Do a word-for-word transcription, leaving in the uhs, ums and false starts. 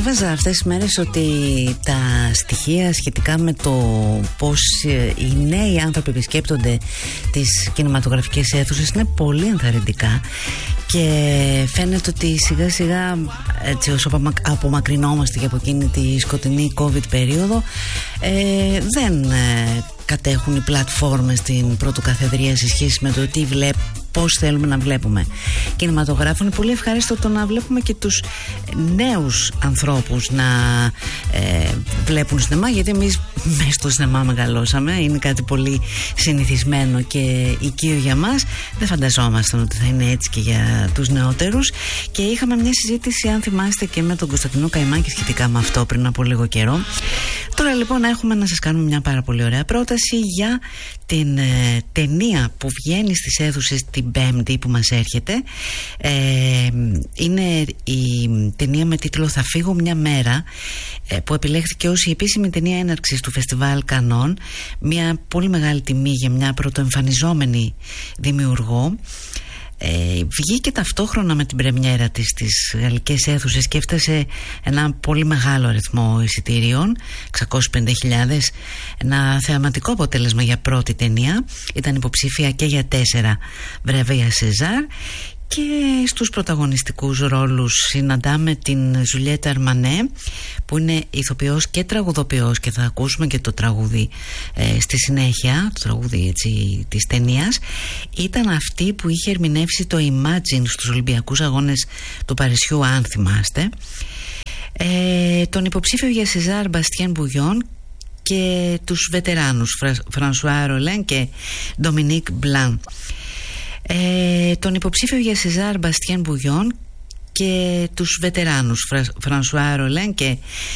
Διάβαζα αυτές τις μέρες ότι τα στοιχεία σχετικά με το πώς οι νέοι άνθρωποι επισκέπτονται τις κινηματογραφικές αίθουσες είναι πολύ ενθαρρυντικά και φαίνεται ότι σιγά σιγά, έτσι όσο απομακρυνόμαστε και από εκείνη τη σκοτεινή COVID περίοδο, ε, δεν ε, κατέχουν οι πλατφόρμες την πρωτοκαθεδρία σε σχέση με το τι βλέπουν, πώς θέλουμε να βλέπουμε κινηματογράφο. Είναι πολύ ευχάριστο το να βλέπουμε και τους νέους ανθρώπους να ε, βλέπουν σινεμά, γιατί εμείς μέσα στο σινεμά μεγαλώσαμε, είναι κάτι πολύ συνηθισμένο και οικείο για μας. Δεν φανταζόμασταν ότι θα είναι έτσι και για τους νεότερους, και είχαμε μια συζήτηση, αν θυμάστε, και με τον Κωνσταντινό Καημάκη σχετικά με αυτό πριν από λίγο καιρό. Τώρα λοιπόν έχουμε να σας κάνουμε μια πάρα πολύ ωραία πρόταση για την ε, ταινία που βγαίνει στις αίθουσες την Πέμπτη που μας έρχεται. ε, Είναι η ταινία με τίτλο «Θα φύγω μια μέρα», ε, που επιλέχθηκε ως η επίσημη ταινία έναρξης του Φεστιβάλ Κανών. Μια πολύ μεγάλη τιμή για μια πρωτοεμφανιζόμενη δημιουργό. Ε, βγήκε ταυτόχρονα με την πρεμιέρα της στις γαλλικές αίθουσες και έφτασε ένα πολύ μεγάλο αριθμό εισιτήριων, εξακόσιες πενήντα χιλιάδες, ένα θεαματικό αποτέλεσμα για πρώτη ταινία. Ήταν υποψήφια και για τέσσερα βραβεία Σεζάρ. Και στους πρωταγωνιστικούς ρόλους συναντάμε την Ζουλιέτ Αρμανέ, που είναι ηθοποιός και τραγουδοποιός, και θα ακούσουμε και το τραγούδι ε, στη συνέχεια, το τραγούδι έτσι, της ταινίας. Ήταν αυτή που είχε ερμηνεύσει το Imagine στους Ολυμπιακούς Αγώνες του Παρισιού, αν θυμάστε. ε, Τον υποψήφιο για Σεζάρ Μπαστιέν Μπουγιόν και τους βετεράνους Φρανσουά Ρολέν και Ντομινίκ Μπλαν. Ε, τον υποψήφιο για Σεζάρ Μπαστιέν Μπουγιόν και τους βετεράνους Φρανσουά Ρολέν και